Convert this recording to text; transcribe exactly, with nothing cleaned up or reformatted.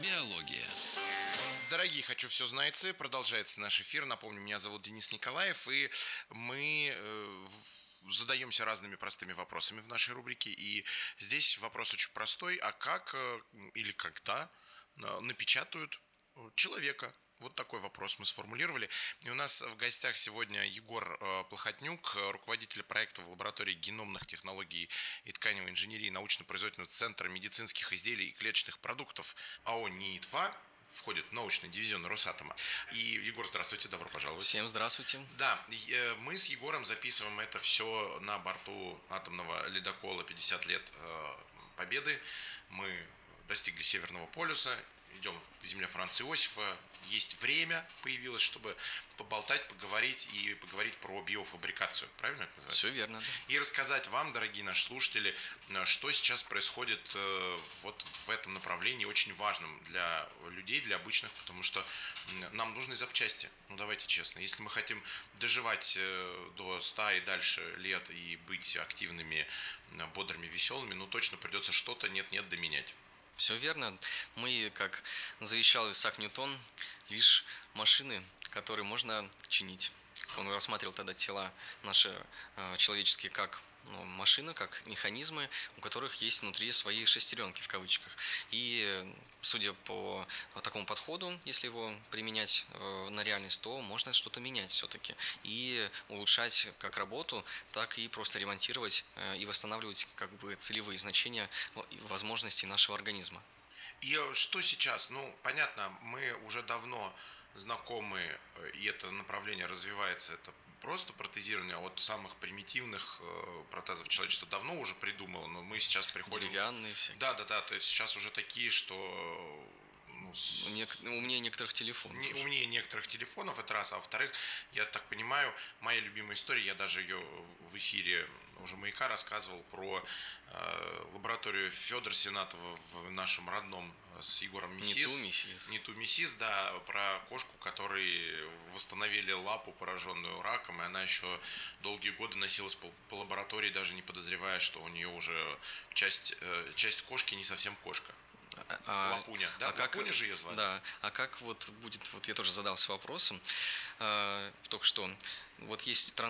Биология. Дорогие «Хочу все знайцы», продолжается наш эфир. Напомню, меня зовут Денис Николаев, и мы э, в- задаемся разными простыми вопросами в нашей рубрике. И здесь вопрос очень простой. А как э, или когда э, напечатают э, человека? Вот такой вопрос мы сформулировали. И у нас в гостях сегодня Егор э, Плохотнюк, э, руководитель проекта в лаборатории геномных технологий и тканевой инженерии научно-производственного центра медицинских изделий и клеточных продуктов АО НИИТФА, входит в научный дивизион Росатома. И, Егор, здравствуйте, добро пожаловать. Всем здравствуйте. Да, и, э, мы с Егором записываем это все на борту атомного ледокола пятьдесят лет э, Победы. Мы достигли Северного полюса, идем к земле Франца Иосифа. Есть время появилось, чтобы поболтать, поговорить и поговорить про биофабрикацию. Правильно это называется? Все верно. Да. И рассказать вам, дорогие наши слушатели, что сейчас происходит э, вот в этом направлении, очень важном для людей, для обычных, потому что нам нужны запчасти. Ну, давайте честно. Если мы хотим доживать э, до ста и дальше лет и быть активными, бодрыми, веселыми, ну, точно придется что-то нет-нет доменять. Все верно. Мы, как завещал Исаак Ньютон, лишь машины, которые можно чинить. Он рассматривал тогда тела наши э, человеческие как ну, машины, как механизмы, у которых есть внутри свои шестеренки в кавычках. И судя по такому подходу, если его применять э, на реальность, то можно что-то менять все-таки и улучшать как работу, так и просто ремонтировать э, и восстанавливать как бы целевые значения возможностей нашего организма. И что сейчас? Ну, понятно, мы уже давно знакомы, и это направление развивается, это просто протезирование от самых примитивных э, протезов человечество давно уже придумало, но мы сейчас приходим... Деревянные всякие. Да, да, да, то есть сейчас уже такие, что... Ну, с... Умнее некоторых телефонов. Не, умнее некоторых телефонов, это раз. А во-вторых, я так понимаю, моя любимая история, я даже ее в эфире уже «Маяка» рассказывал про э, лабораторию Федора Сенатова в нашем родном с Егором Мисис. Не ту Мисис. Не ту Мисис, да, про кошку, которой восстановили лапу, пораженную раком, и она еще долгие годы носилась по, по лаборатории, даже не подозревая, что у нее уже часть, э, часть кошки не совсем кошка. А, Лапуня, да? А как, Лапуня же ее звали. Да, а как вот будет, вот я тоже задался вопросом, э, только что, вот есть